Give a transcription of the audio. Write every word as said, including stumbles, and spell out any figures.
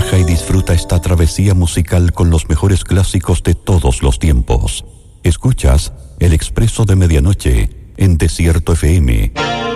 Relaja y disfruta esta travesía musical con los mejores clásicos de todos los tiempos. Escuchas El Expreso de Medianoche en Desierto F M.